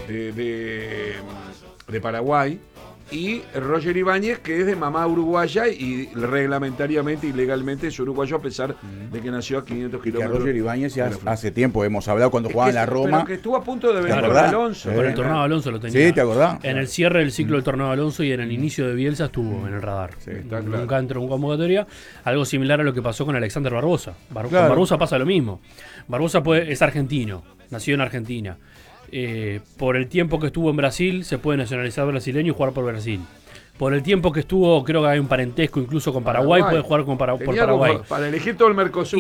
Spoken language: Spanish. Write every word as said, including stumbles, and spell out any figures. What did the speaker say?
de, de, de Paraguay, y Roger Ibáñez, que es de mamá uruguaya y reglamentariamente y legalmente es uruguayo, a pesar de que nació a quinientos Que kilómetros. Roger Ibáñez ya hace tiempo hemos hablado cuando jugaba en la Roma. Pero que estuvo a punto de venir con acordás? Alonso. Con el Eh, tornado de Alonso lo tenía. Sí, ¿te acordás? En el cierre del ciclo del tornado de Alonso y en el inicio de Bielsa estuvo en el radar. Sí, está claro. Nunca entró en convocatoria. Algo similar a lo que pasó con Alexander Barbosa. Bar Claro. Con Barbosa pasa lo mismo. Barbosa puede, es argentino, nació en Argentina. Eh, por el tiempo que estuvo en Brasil, se puede nacionalizar brasileño y jugar por Brasil. Por el tiempo que estuvo, creo que hay un parentesco incluso con Paraguay, Paraguay. puede jugar con para, por Tenía Paraguay. como para elegir todo el Mercosur.